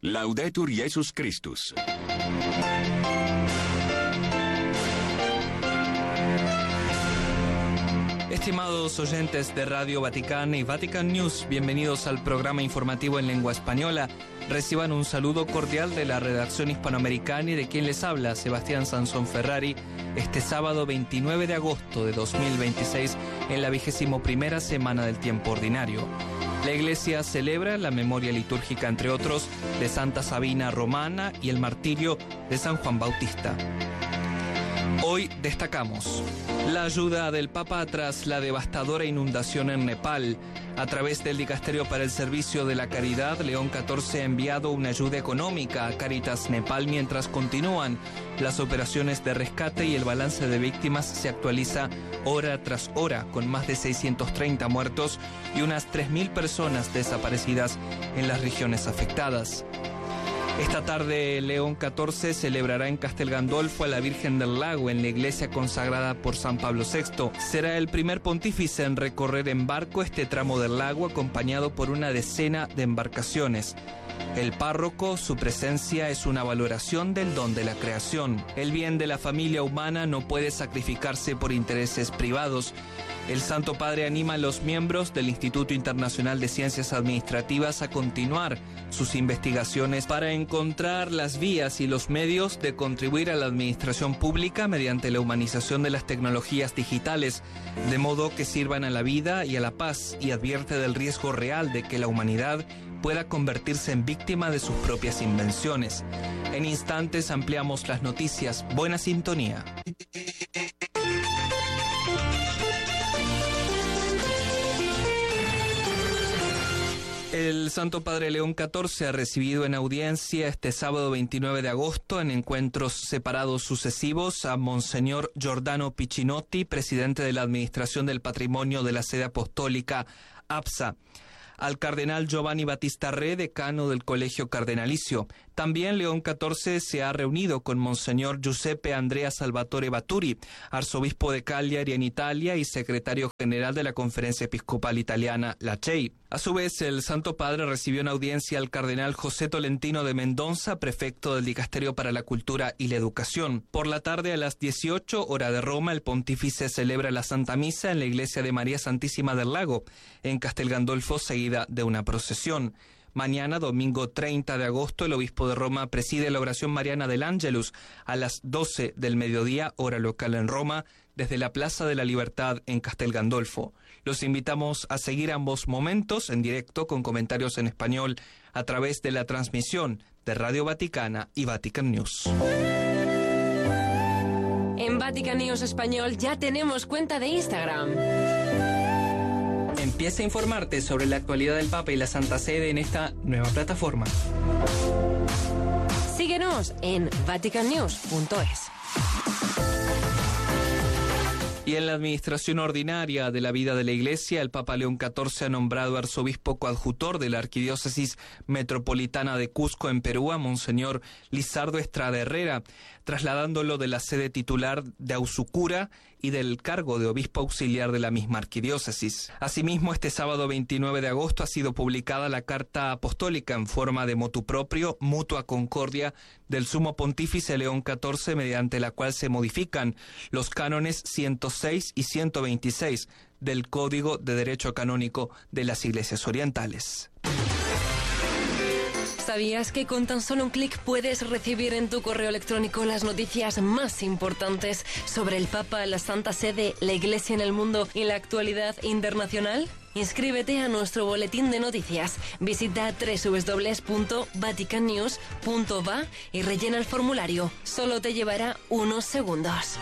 Laudetur Jesus Christus. Estimados oyentes de Radio Vaticana y Vatican News, bienvenidos al programa informativo en lengua española. Reciban un saludo cordial de la redacción hispanoamericana y de quien les habla, Sebastián Sansón Ferrari, este sábado 29 de agosto de 2026, en la 21ª semana del tiempo ordinario. La Iglesia celebra la memoria litúrgica, entre otros, de Santa Sabina Romana y el martirio de San Juan Bautista. Hoy destacamos la ayuda del Papa tras la devastadora inundación en Nepal. A través del Dicasterio para el Servicio de la Caridad, León XIV ha enviado una ayuda económica a Cáritas Nepal mientras continúan las operaciones de rescate y el balance de víctimas se actualiza hora tras hora, con más de 630 muertos y unas 3.000 personas desaparecidas en las regiones afectadas. Esta tarde, León XIV celebrará en Castel Gandolfo a la Virgen del Lago en la iglesia consagrada por San Pablo VI. Será el primer pontífice en recorrer en barco este tramo del lago, acompañado por una decena de embarcaciones. El párroco, su presencia es una valoración del don de la creación. El bien de la familia humana no puede sacrificarse por intereses privados. El Santo Padre anima a los miembros del Instituto Internacional de Ciencias Administrativas a continuar sus investigaciones para encontrar las vías y los medios de contribuir a la administración pública mediante la humanización de las tecnologías digitales, de modo que sirvan a la vida y a la paz, y advierte del riesgo real de que la humanidad pueda convertirse en víctima de sus propias invenciones. En instantes ampliamos las noticias. Buena sintonía. El Santo Padre León XIV ha recibido en audiencia este sábado 29 de agosto, en encuentros separados sucesivos, a Monseñor Giordano Piccinotti, presidente de la Administración del Patrimonio de la Sede Apostólica APSA, al cardenal Giovanni Battista Re, decano del Colegio Cardenalicio. También León XIV se ha reunido con Monseñor Giuseppe Andrea Salvatore Baturi, arzobispo de Cagliari en Italia y secretario general de la Conferencia Episcopal Italiana, la CEI. A su vez, el Santo Padre recibió en audiencia al cardenal José Tolentino de Mendoza, prefecto del Dicasterio para la Cultura y la Educación. Por la tarde, a las 18, hora de Roma, el pontífice celebra la Santa Misa en la iglesia de María Santísima del Lago, en Castel Gandolfo, seguida de una procesión. Mañana, domingo 30 de agosto, el obispo de Roma preside la oración mariana del Ángelus a las 12 del mediodía, hora local en Roma, desde la Plaza de la Libertad en Castel Gandolfo. Los invitamos a seguir ambos momentos en directo con comentarios en español a través de la transmisión de Radio Vaticana y Vatican News. En Vatican News Español ya tenemos cuenta de Instagram. Empieza a informarte sobre la actualidad del Papa y la Santa Sede en esta nueva plataforma. Síguenos en vaticannews.es. Y en la administración ordinaria de la vida de la Iglesia, el Papa León XIV ha nombrado arzobispo coadjutor de la Arquidiócesis Metropolitana de Cusco en Perú a Monseñor Lizardo Estrada Herrera, trasladándolo de la sede titular de Ausucura y del cargo de obispo auxiliar de la misma arquidiócesis. Asimismo, este sábado 29 de agosto ha sido publicada la Carta Apostólica en forma de motu proprio, mutua concordia, del Sumo Pontífice León XIV, mediante la cual se modifican los cánones 106 y 126 del Código de Derecho Canónico de las Iglesias Orientales. ¿Sabías que con tan solo un clic puedes recibir en tu correo electrónico las noticias más importantes sobre el Papa, la Santa Sede, la Iglesia en el mundo y la actualidad internacional? Inscríbete a nuestro boletín de noticias. Visita www.vaticannews.va y rellena el formulario. Solo te llevará unos segundos.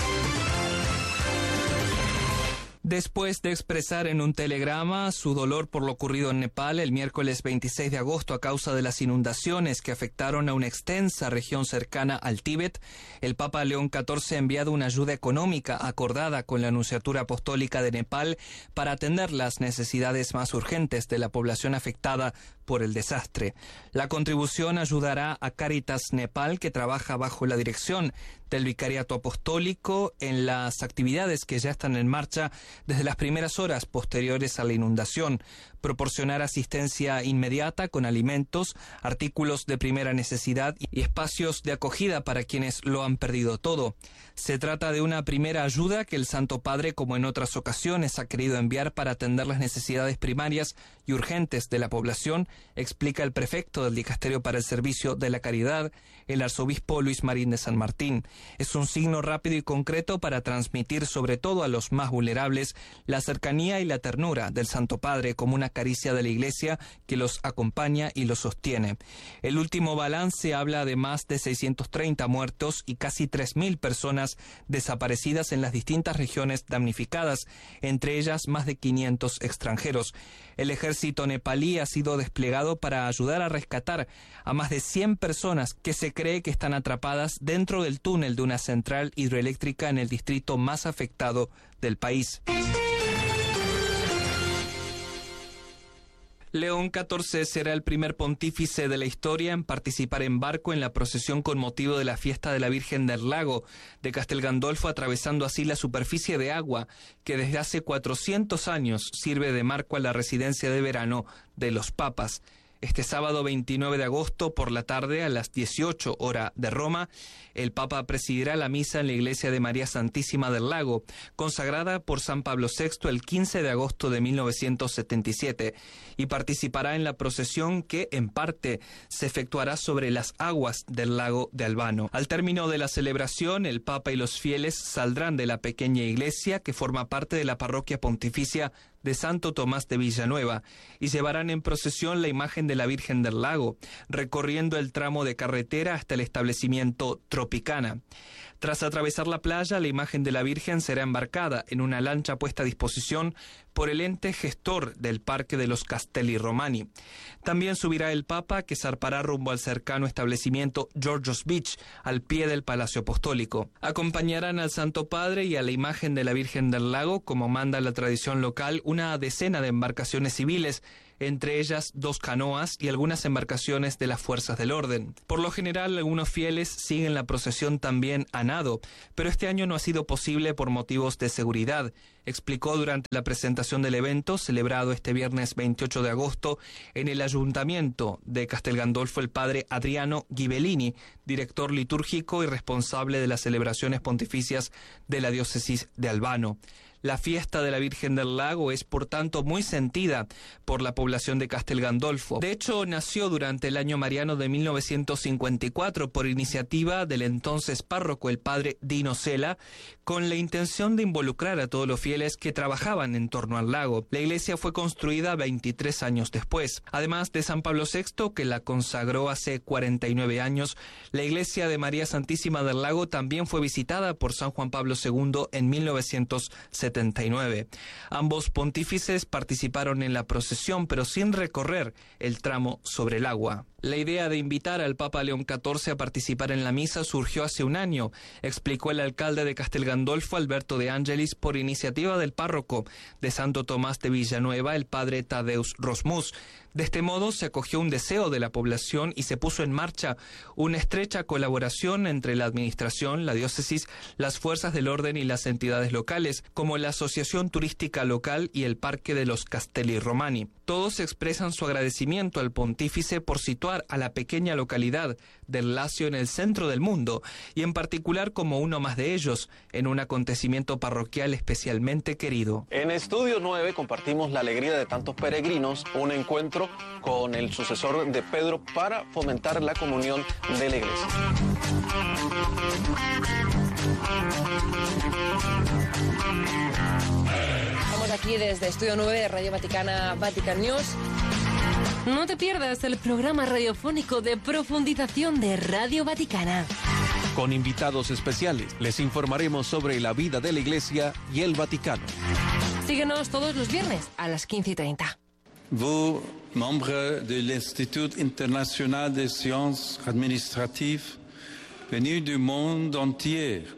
Después de expresar en un telegrama su dolor por lo ocurrido en Nepal el miércoles 26 de agosto a causa de las inundaciones que afectaron a una extensa región cercana al Tíbet, el Papa León XIV ha enviado una ayuda económica acordada con la Nunciatura Apostólica de Nepal para atender las necesidades más urgentes de la población afectada por el desastre. La contribución ayudará a Cáritas Nepal, que trabaja bajo la dirección del Vicariato Apostólico en las actividades que ya están en marcha desde las primeras horas posteriores a la inundación, proporcionar asistencia inmediata con alimentos, artículos de primera necesidad y espacios de acogida para quienes lo han perdido todo. Se trata de una primera ayuda que el Santo Padre, como en otras ocasiones, ha querido enviar para atender las necesidades primarias y urgentes de la población, explica el prefecto del Dicasterio para el Servicio de la Caridad, el arzobispo Luis Marín de San Martín. Es un signo rápido y concreto para transmitir sobre todo a los más vulnerables la cercanía y la ternura del Santo Padre como una caricia de la Iglesia que los acompaña y los sostiene. El último balance habla de más de 630 muertos y casi 3.000 personas desaparecidas en las distintas regiones damnificadas, entre ellas más de 500 extranjeros. El ejército nepalí ha sido desplegado para ayudar a rescatar a más de 100 personas que se cree que están atrapadas dentro del túnel de una central hidroeléctrica en el distrito más afectado del país. León XIV será el primer pontífice de la historia en participar en barco en la procesión con motivo de la fiesta de la Virgen del Lago de Castel Gandolfo, atravesando así la superficie de agua que desde hace 400 años sirve de marco a la residencia de verano de los papas. Este sábado 29 de agosto por la tarde a las 18 hora de Roma, el Papa presidirá la misa en la iglesia de María Santísima del Lago, consagrada por San Pablo VI el 15 de agosto de 1977, y participará en la procesión que, en parte, se efectuará sobre las aguas del lago de Albano. Al término de la celebración, el Papa y los fieles saldrán de la pequeña iglesia que forma parte de la parroquia pontificia de Santo Tomás de Villanueva y llevarán en procesión la imagen de la Virgen del Lago, recorriendo el tramo de carretera hasta el establecimiento Tropicana. Tras atravesar la playa, la imagen de la Virgen será embarcada en una lancha puesta a disposición por el ente gestor del Parque de los Castelli Romani. También subirá el Papa, que zarpará rumbo al cercano establecimiento Georgios Beach, al pie del Palacio Apostólico. Acompañarán al Santo Padre y a la imagen de la Virgen del Lago, como manda la tradición local, una decena de embarcaciones civiles, entre ellas 2 canoas y algunas embarcaciones de las fuerzas del orden. Por lo general, algunos fieles siguen la procesión también a nado, pero este año no ha sido posible por motivos de seguridad, explicó durante la presentación del evento, celebrado este viernes 28 de agosto en el Ayuntamiento de Castel Gandolfo, el padre Adriano Ghibellini, director litúrgico y responsable de las celebraciones pontificias de la diócesis de Albano. La fiesta de la Virgen del Lago es, por tanto, muy sentida por la población de Castel Gandolfo. De hecho, nació durante el año mariano de 1954 por iniciativa del entonces párroco, el padre Dino Sela, con la intención de involucrar a todos los fieles que trabajaban en torno al lago. La iglesia fue construida 23 años después. Además de San Pablo VI, que la consagró hace 49 años, la iglesia de María Santísima del Lago también fue visitada por San Juan Pablo II en 1979. Ambos pontífices participaron en la procesión, pero sin recorrer el tramo sobre el agua. La idea de invitar al Papa León XIV a participar en la misa surgió hace un año, explicó el alcalde de Castel Gandolfo, Alberto de Angelis, por iniciativa del párroco de Santo Tomás de Villanueva, el padre Tadeusz Rosmus. De este modo se acogió un deseo de la población y se puso en marcha una estrecha colaboración entre la administración, la diócesis, las fuerzas del orden y las entidades locales, como la Asociación Turística Local y el Parque de los Castelli Romani. Todos expresan su agradecimiento al pontífice por situar a la pequeña localidad del Lacio en el centro del mundo y en particular como uno más de ellos en un acontecimiento parroquial especialmente querido. En Estudio 9 compartimos la alegría de tantos peregrinos, un encuentro con el sucesor de Pedro para fomentar la comunión de la iglesia. Estamos aquí desde Estudio 9 de Radio Vaticana, Vatican News. No te pierdas el programa radiofónico de profundización de Radio Vaticana. Con invitados especiales les informaremos sobre la vida de la Iglesia y el Vaticano. Síguenos todos los viernes a las 15:30. Vous, membres de l'Institut international des sciences administratives, venus du monde entier,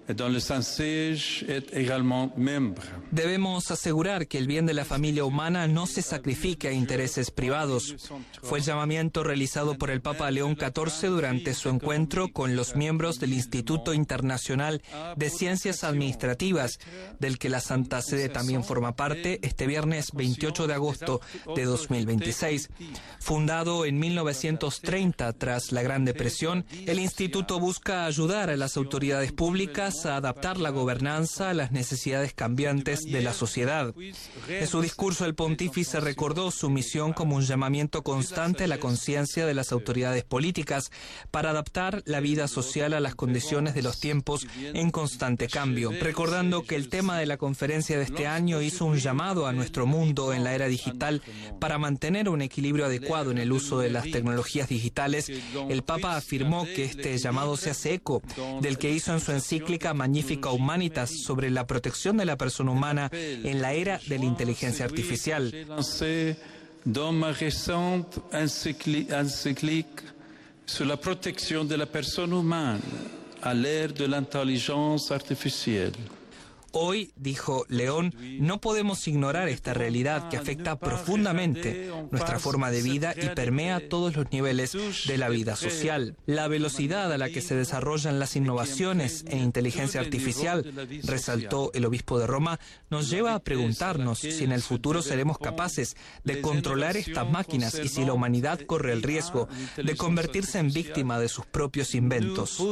dont le Saint-Siège est également membre. Debemos asegurar que el bien de la familia humana no se sacrifique a intereses privados. Fue el llamamiento realizado por el Papa León XIV durante su encuentro con los miembros del Instituto Internacional de Ciencias Administrativas, del que la Santa Sede también forma parte, este viernes 28 de agosto de 2026. Fundado en 1930 tras la Gran Depresión, el instituto busca ayudar a las autoridades públicas a adaptar la gobernanza a las necesidades cambiantes de la sociedad. En su discurso, el pontífice recordó su misión como un llamamiento constante a la conciencia de las autoridades políticas para adaptar la vida social a las condiciones de los tiempos en constante cambio, recordando que el tema de la conferencia de este año hizo un llamado a nuestro mundo en la era digital para mantener un equilibrio adecuado en el uso de las tecnologías digitales. El Papa afirmó que este llamado se hace eco del que hizo en su encíclica Magnificat Humanitas sobre la protección de la persona humana en la era de la inteligencia artificial. Dans ma récente encyclique sur la protección de la persona humana à l'ère de l'intelligence artificielle. Hoy, dijo León, no podemos ignorar esta realidad que afecta profundamente nuestra forma de vida y permea todos los niveles de la vida social. La velocidad a la que se desarrollan las innovaciones en inteligencia artificial, resaltó el obispo de Roma, nos lleva a preguntarnos si en el futuro seremos capaces de controlar estas máquinas y si la humanidad corre el riesgo de convertirse en víctima de sus propios inventos.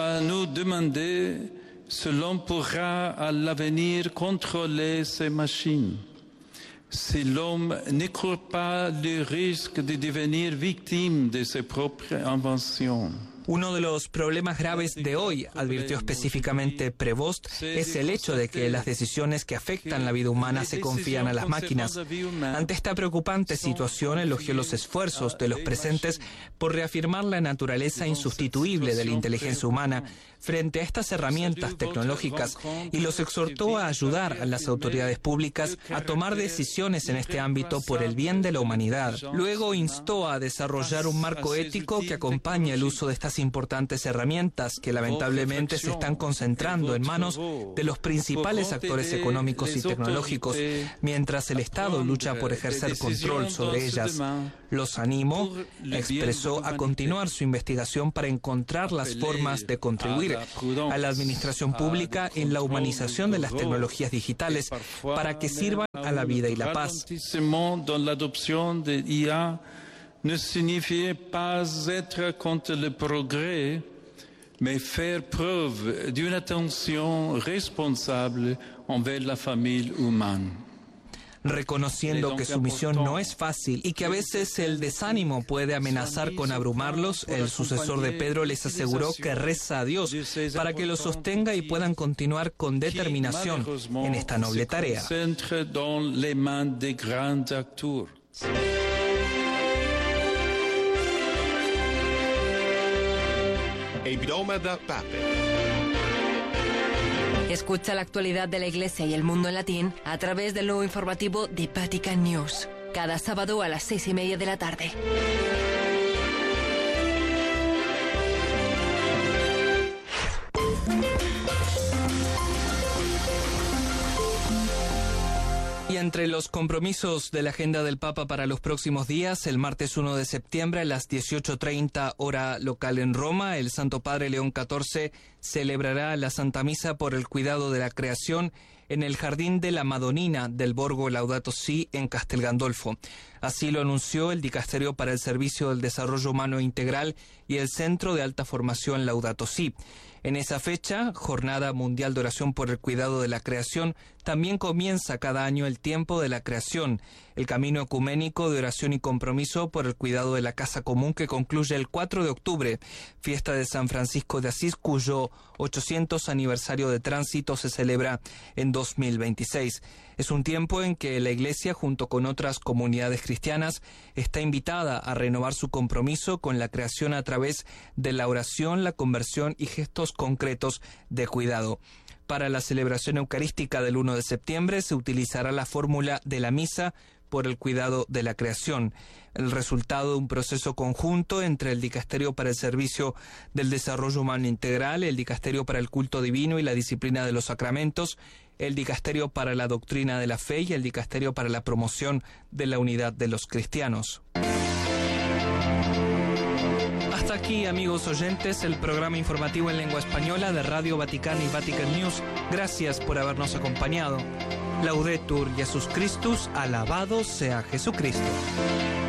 Si l'homme pourra à l'avenir contrôler ces machines, si l'homme ne court pas le risque de devenir victime de ses propres inventions. Uno de los problemas graves de hoy, advirtió específicamente Prevost, es el hecho de que las decisiones que afectan la vida humana se confían a las máquinas. Ante esta preocupante situación, elogió los esfuerzos de los presentes por reafirmar la naturaleza insustituible de la inteligencia humana frente a estas herramientas tecnológicas y los exhortó a ayudar a las autoridades públicas a tomar decisiones en este ámbito por el bien de la humanidad. Luego instó a desarrollar un marco ético que acompañe el uso de estas importantes herramientas que lamentablemente se están concentrando en manos de los principales actores económicos y tecnológicos, mientras el Estado lucha por ejercer control sobre ellas. Los animó, expresó, a continuar su investigación para encontrar las formas de contribuir a la administración pública en la humanización de las tecnologías digitales para que sirvan a la vida y la paz. Ne signifie pas être contre le progrès, mais faire preuve d'une attention responsable envers la famille humaine. Reconociendo que su misión no es fácil y que a veces el desánimo puede amenazar con abrumarlos, el sucesor de Pedro les aseguró que reza a Dios para que los sostenga y puedan continuar con determinación en esta noble tarea. Escucha la actualidad de la Iglesia y el mundo en latín a través del nuevo informativo de Vatican News, cada sábado a las 6:30 de la tarde. Y entre los compromisos de la agenda del Papa para los próximos días, el martes 1 de septiembre a las 18:30 hora local en Roma, el Santo Padre León XIV celebrará la Santa Misa por el cuidado de la creación en el Jardín de la Madonina del Borgo Laudato Si en Castel Gandolfo. Así lo anunció el Dicasterio para el Servicio del Desarrollo Humano Integral y el Centro de Alta Formación Laudato Si. En esa fecha, Jornada Mundial de Oración por el Cuidado de la Creación, también comienza cada año el Tiempo de la Creación, el camino ecuménico de oración y compromiso por el cuidado de la casa común que concluye el 4 de octubre, fiesta de San Francisco de Asís, cuyo 800 aniversario de tránsito se celebra en 2026. Es un tiempo en que la Iglesia, junto con otras comunidades cristianas, está invitada a renovar su compromiso con la creación a través de la oración, la conversión y gestos concretos de cuidado. Para la celebración eucarística del 1 de septiembre se utilizará la fórmula de la misa por el cuidado de la creación, el resultado de un proceso conjunto entre el Dicasterio para el Servicio del Desarrollo Humano Integral, el Dicasterio para el Culto Divino y la Disciplina de los Sacramentos, el Dicasterio para la Doctrina de la Fe y el Dicasterio para la Promoción de la Unidad de los Cristianos. Hasta aquí, amigos oyentes, el programa informativo en lengua española de Radio Vaticana y Vatican News. Gracias por habernos acompañado. Laudetur Jesus Christus, alabado sea Jesucristo.